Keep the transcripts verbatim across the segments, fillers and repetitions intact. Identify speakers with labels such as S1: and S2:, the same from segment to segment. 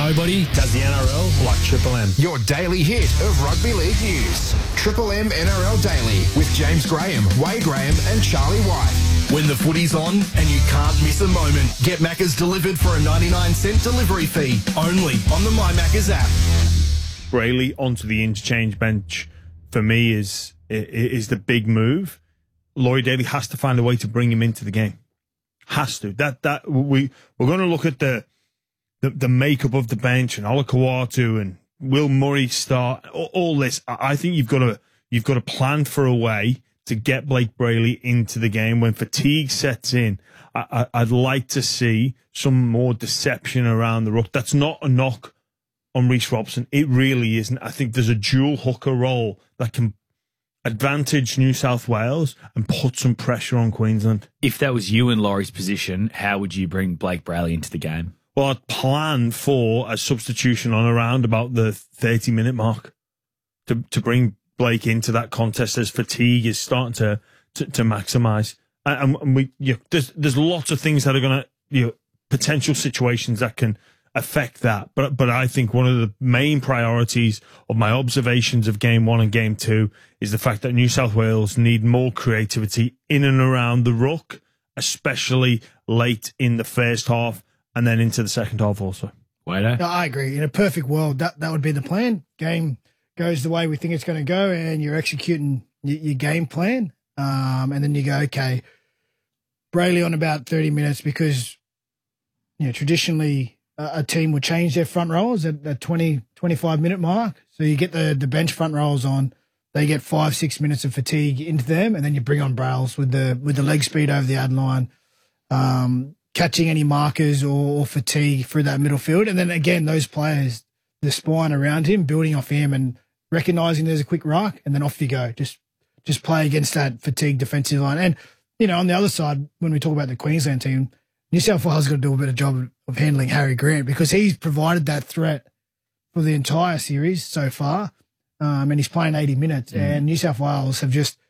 S1: nobody does the N R L like Triple M.
S2: Your daily hit of rugby league news. Triple M N R L Daily with James Graham, Wade Graham and Charlie White.
S1: When the footy's on and you can't miss a moment, get Macca's delivered for a ninety-nine cent delivery fee only on the My Macca's app.
S3: Brayley onto the interchange bench for me is is the big move. Laurie Daly has to find a way to bring him into the game. Has to. That that we we're going to look at the the, the makeup of the bench and Olakau'atu and will Murray start all, all this. I think you've got to you've got to plan for a way to get Blake Brayley into the game when fatigue sets in. I, I, I'd like to see some more deception around the ruck. That's not a knock on Reece Robson. It really isn't. I think there's a dual hooker role that can advantage New South Wales and put some pressure on Queensland.
S4: If that was you in Laurie's position, how would you bring Blake Brayley into the game?
S3: Well, I'd plan for a substitution on around about the thirty-minute mark to to bring Blake into that contest as fatigue is starting to to, to maximise. And, and we, you know, there's there's lots of things that are going to, you know, potential situations that can affect that. But but I think one of the main priorities of my observations of game one and game two is the fact that New South Wales need more creativity in and around the ruck, especially late in the first half and then into the second half also.
S5: No, I agree. In a perfect world, that, that would be the plan. Game goes the way we think it's going to go and you're executing your, your game plan. Um, and then you go, okay, Brayley on about thirty minutes because, you know, traditionally a, a team would change their front rows at the twenty, twenty-five minute mark. So you get the, the bench front rows on, they get five, six minutes of fatigue into them, and then you bring on Brails with the with the leg speed over the ad line, um, catching any markers or, or fatigue through that middle field. And then again, those players, the spine around him, building off him and recognising there's a quick ruck, and then off you go. Just just play against that fatigued defensive line. And, you know, on the other side, when we talk about the Queensland team, New South Wales has got to do a better job of handling Harry Grant because he's provided that threat for the entire series so far. Um, and he's playing eighty minutes. Mm. And New South Wales have just,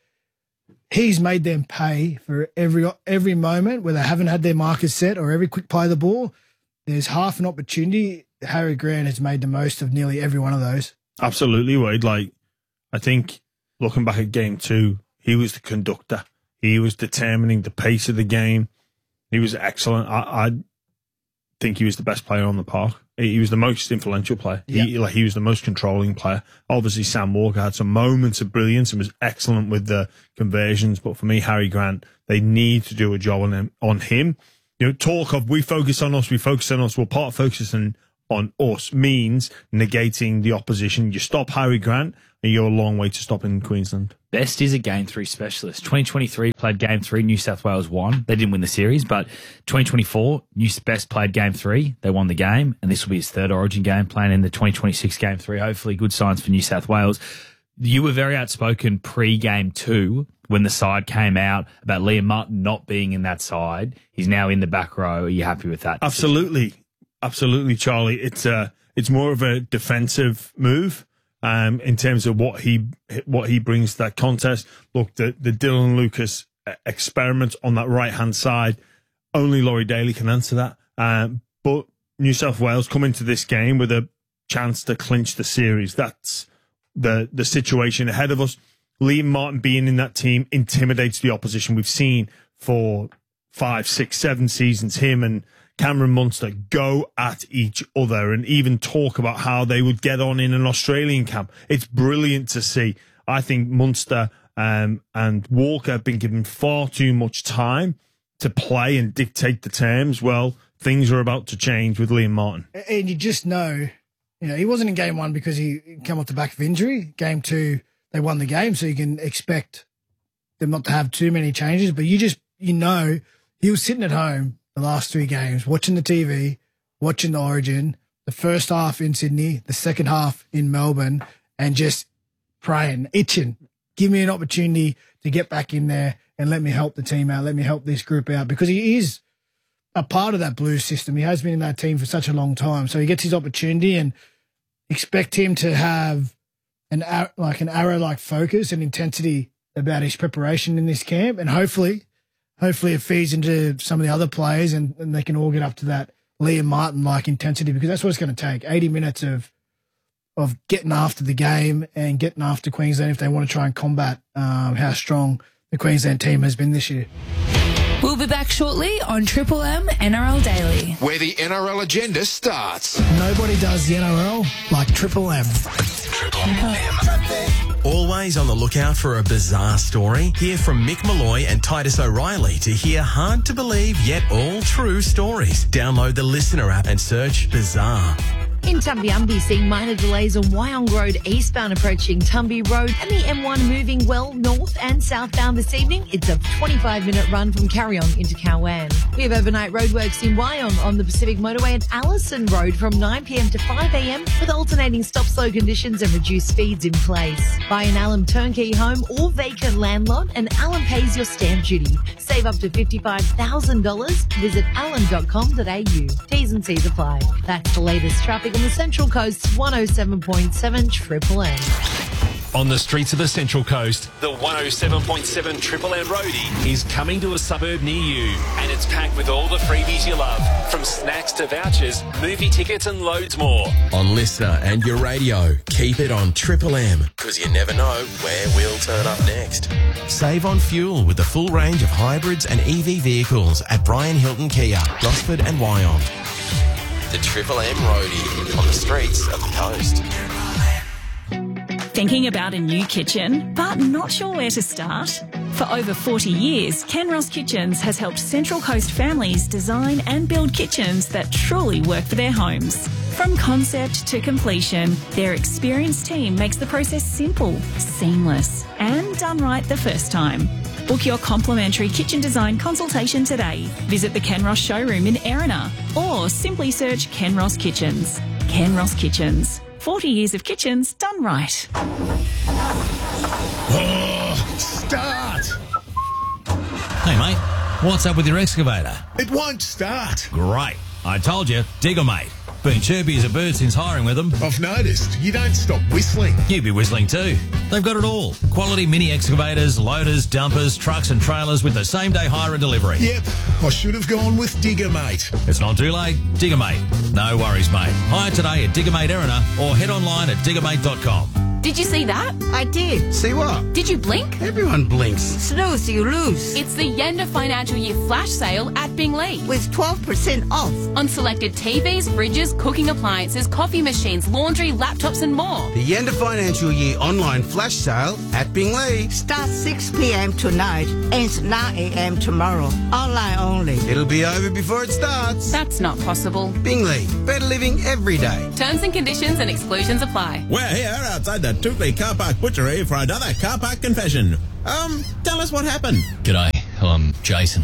S5: he's made them pay for every every moment where they haven't had their markers set or every quick play of the ball. There's half an opportunity. Harry Grant has made the most of nearly every one of those.
S3: Absolutely, Wade. Like, I think looking back at game two, he was the conductor. He was determining the pace of the game. He was excellent. I, I think he was the best player on the park. He was the most influential player. Yep. He, like, he was the most controlling player. Obviously, Sam Walker had some moments of brilliance and was excellent with the conversions. But for me, Harry Grant, they need to do a job on him. On him. You know, talk of we focus on us, we focus on us. Well, part of focusing on us means negating the opposition. You stop Harry Grant, and you're a long way to stopping Queensland.
S4: Best is a game three specialist. twenty twenty-three played game three, New South Wales won. They didn't win the series, but twenty twenty-four, New Best played game three. They won the game, and this will be his third Origin game playing in the twenty twenty-six game three. Hopefully good signs for New South Wales. You were very outspoken pre-game two when the side came out about Liam Martin not being in that side. He's now in the back row. Are you happy with that?
S3: Absolutely. Absolutely, Charlie. It's uh, it's more of a defensive move. Um, in terms of what he what he brings to that contest. Look, the, the Dylan Lucas experiment on that right-hand side, only Laurie Daly can answer that. Um, but New South Wales come into this game with a chance to clinch the series. That's the, the situation ahead of us. Liam Martin being in that team intimidates the opposition. We've seen for five, six, seven seasons him and Cameron Munster go at each other and even talk about how they would get on in an Australian camp. It's brilliant to see. I think Munster um, and Walker have been given far too much time to play and dictate the terms. Well, things are about to change with Liam Martin.
S5: And you just know, you know, he wasn't in game one because he came off the back of injury. Game two, they won the game, so you can expect them not to have too many changes. But you just, you know, he was sitting at home the last three games, watching the T V, watching the Origin, the first half in Sydney, the second half in Melbourne, and just praying, itching, give me an opportunity to get back in there and let me help the team out, let me help this group out, because he is a part of that Blues system. He has been in that team for such a long time. So he gets his opportunity, and expect him to have an like an arrow-like focus and intensity about his preparation in this camp, and hopefully Hopefully it feeds into some of the other players and, and they can all get up to that Liam Martin-like intensity, because that's what it's going to take, eighty minutes of of getting after the game and getting after Queensland if they want to try and combat um, how strong the Queensland team has been this year.
S6: We'll be back shortly on Triple M N R L Daily,
S2: where the N R L agenda starts.
S5: Nobody does the N R L like Triple M.
S1: Triple M. Always on the lookout for a bizarre story? Hear from Mick Malloy and Titus O'Reilly to hear hard-to-believe yet all-true stories. Download the Listener app and search Bizarre.
S7: In Tumbiumbi, seeing minor delays on Wyong Road eastbound approaching Tumby Road, and the M one moving well north and southbound this evening. It's a twenty-five minute run from Carryong into Cowan. We have overnight roadworks in Wyong on the Pacific Motorway and Allison Road from nine p m to five a m with alternating stop-slow conditions and reduced speeds in place. Buy an Alum turnkey home or vacant landlord, and Alum pays your stamp duty. Save up to fifty-five thousand dollars. Visit alum dot com dot a u. T's and C's apply. That's the latest traffic on the Central Coast's one oh seven point seven Triple M.
S8: On the streets of the Central Coast, the one oh seven point seven Triple M Roadie is coming to a suburb near you, and it's packed with all the freebies you love, from snacks to vouchers, movie tickets and loads more.
S1: On Listener and your radio, keep it on Triple M, because you never know where we'll turn up next. Save on fuel with the full range of hybrids and E V vehicles at Brian Hilton Kia, Gosford and Wyong. The Triple M Roadie on the streets of the coast.
S9: Thinking about a new kitchen, but not sure where to start? For over forty years, Kenross Kitchens has helped Central Coast families design and build kitchens that truly work for their homes. From concept to completion, their experienced team makes the process simple, seamless, and done right the first time. Book your complimentary kitchen design consultation today. Visit the Kenross showroom in Erina or simply search Kenross Kitchens. Kenross Kitchens. forty years of kitchens done right.
S10: Oh, start!
S11: Hey, mate, what's up with your excavator?
S10: It won't start.
S11: Great. I told you, Digger Mate. Been chirpy as a bird since hiring with them.
S10: I've noticed. You don't stop whistling.
S11: You'd be whistling too. They've got it all. Quality mini excavators, loaders, dumpers, trucks and trailers with the same day hire and delivery.
S10: Yep, I should have gone with Digger Mate.
S11: It's not too late. Digger Mate. No worries, mate. Hire today at Digger Mate Erina or head online at digger mate dot com.
S12: Did you see that?
S13: I did.
S14: See what?
S12: Did you blink?
S14: Everyone blinks.
S13: Snooze, you lose.
S12: It's the Yenda Financial Year Flash Sale at Binglee.
S13: With twelve percent off.
S12: On selected T Vs, fridges, cooking appliances, coffee machines, laundry, laptops and more.
S14: The Yenda Financial Year Online Flash Sale at Binglee.
S13: Starts six p m tonight, ends nine a m tomorrow. Online only.
S14: It'll be over before it starts.
S12: That's not possible.
S14: Binglee. Better living every day.
S12: Terms and conditions and exclusions apply.
S15: We're here outside the Tookley Car Park Butchery for another car park confession. Um, tell us what happened.
S16: G'day, I'm Jason.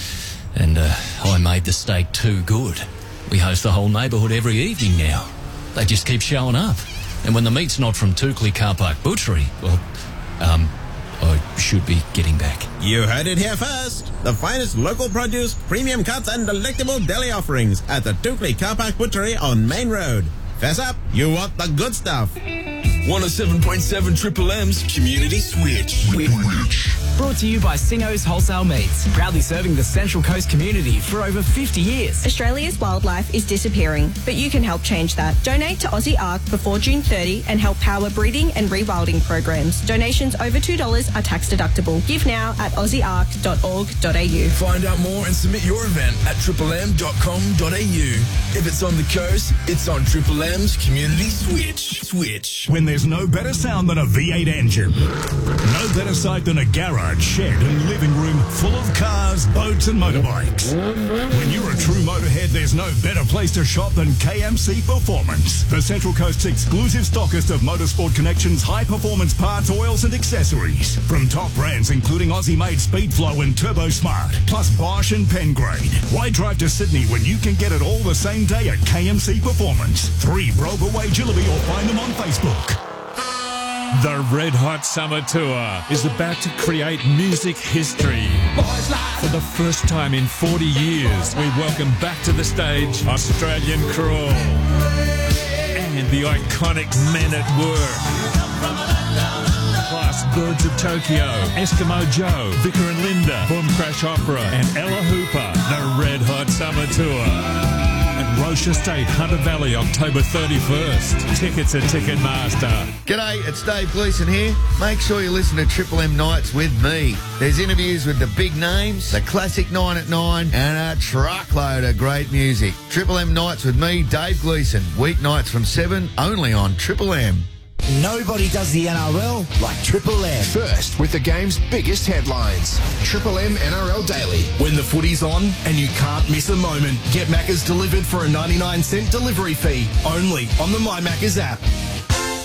S16: And uh, I made the steak too good. We host the whole neighbourhood every evening now. They just keep showing up. And when the meat's not from Tookley Car Park Butchery, well, um, I should be getting back.
S15: You heard it here first. The finest local produce, premium cuts and delectable deli offerings at the Tookley Car Park Butchery on Main Road. Fess up, you want the good stuff.
S17: one oh seven point seven Triple M's Community Switch. Switch.
S18: Brought to you by Singo's Wholesale Meats, proudly serving the Central Coast community for over fifty years.
S19: Australia's wildlife is disappearing, but you can help change that. Donate to Aussie Ark before June thirtieth and help power breeding and rewilding programs. Donations over two dollars are tax deductible. Give now at aussie ark dot org dot a u.
S17: Find out more and submit your event at triple m dot com dot a u. If it's on the coast, it's on Triple M's Community Switch. Switch.
S20: When there's no better sound than a V eight engine. No better sight than a garage, shed and living room full of cars, boats and motorbikes. When you're a true motorhead, there's no better place to shop than K M C Performance. The Central Coast's exclusive stockist of Motorsport Connection's high-performance parts, oils and accessories. From top brands including Aussie-made Speedflow and Turbo Smart, plus Bosch and Pengrade. Why drive to Sydney when you can get it all the same day at K M C Performance? three Broga Way, Jillaby, or find them on Facebook.
S3: The Red Hot Summer Tour is about to create music history. For the first time in forty years, we welcome back to the stage Australian Crawl and the iconic Men at Work. Plus Birds of Tokyo, Eskimo Joe, Vicar and Linda, Boom Crash Opera, and Ella Hooper. The Red Hot Summer Tour.
S20: at Roche Estate, Hunter Valley, October thirty-first. Tickets at Ticketmaster.
S21: G'day, it's Dave Gleeson here. Make sure you listen to Triple M Nights with me. There's interviews with the big names, the classic nine at nine, and a truckload of great music. Triple M Nights with me, Dave Gleeson. Weeknights from seven, only on Triple M.
S2: Nobody does the N R L like Triple M. First with the game's biggest headlines. Triple M N R L Daily.
S17: When the footy's on and you can't miss a moment, get Macca's delivered for a ninety-nine cent delivery fee only on the My Macca's app.